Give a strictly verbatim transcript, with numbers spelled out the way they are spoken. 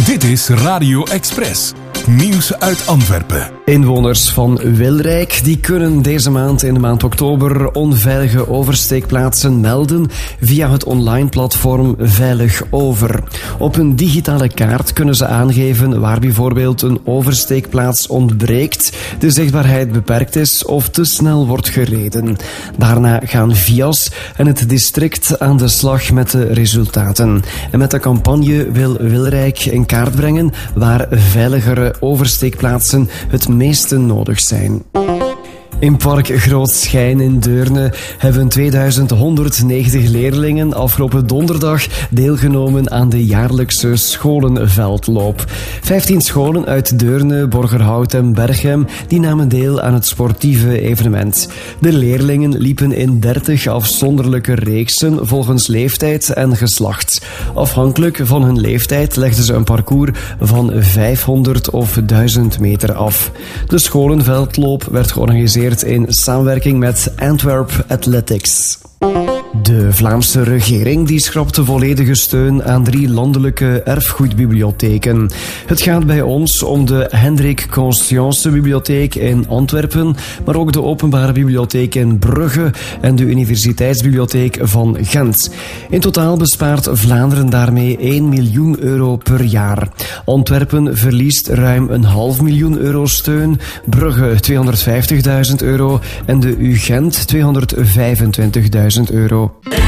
Dit is Radio Express. Nieuws uit Antwerpen. Inwoners van Wilrijk die kunnen deze maand in de maand oktober onveilige oversteekplaatsen melden via het online platform Veilig Over. Op een digitale kaart kunnen ze aangeven waar bijvoorbeeld een oversteekplaats ontbreekt, de zichtbaarheid beperkt is of te snel wordt gereden. Daarna gaan V I A S en het district aan de slag met de resultaten. En met de campagne wil Wilrijk in kaart brengen waar veiligere oversteekplaatsen het meeste nodig zijn. In Park Groot Schijn in Deurne hebben tweeduizend honderdnegentig leerlingen afgelopen donderdag deelgenomen aan de jaarlijkse scholenveldloop. Vijftien scholen uit Deurne, Borgerhout en Berchem die namen deel aan het sportieve evenement. De leerlingen liepen in dertig afzonderlijke reeksen volgens leeftijd en geslacht. Afhankelijk van hun leeftijd legden ze een parcours van vijfhonderd of duizend meter af. De scholenveldloop werd georganiseerd in samenwerking met Antwerp Athletics. De Vlaamse regering die schrapt de volledige steun aan drie landelijke erfgoedbibliotheken. Het gaat bij ons om de Hendrik Conscience Bibliotheek in Antwerpen, maar ook de Openbare Bibliotheek in Brugge en de Universiteitsbibliotheek van Gent. In totaal bespaart Vlaanderen daarmee één miljoen euro per jaar. Antwerpen verliest ruim een half miljoen euro steun, Brugge tweehonderdvijftigduizend euro en de U Gent tweehonderdvijfentwintigduizend euro.